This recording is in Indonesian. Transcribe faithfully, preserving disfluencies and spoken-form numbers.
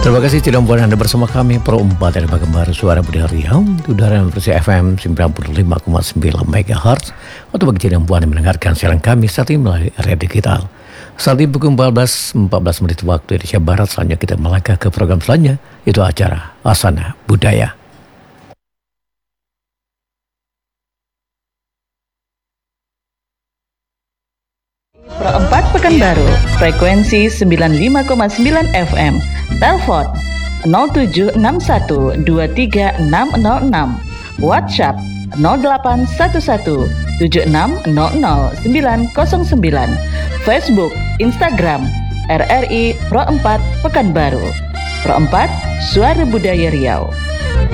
Terima kasih tidak membuat Anda bersama kami Pro empat dari Pekanbaru Suara Budaya Riau di udara versi F M sembilan puluh lima koma sembilan megahertz atau bagi tidak membuat Anda mendengarkan siaran kami saat ini melalui radio digital. Saat ini pukul empat belas empat belas menit waktu Indonesia Barat. Selanjutnya kita melangkah ke program selanjutnya, yaitu acara Asana Budaya. Pro empat Pekanbaru, frekuensi sembilan puluh lima koma sembilan F M. Telepon nol tujuh enam satu dua tiga enam nol enam. WhatsApp nol delapan satu satu tujuh enam nol nol sembilan nol sembilan. Facebook, Instagram R R I Pro empat Pekanbaru. Pro empat Suara Budaya Riau.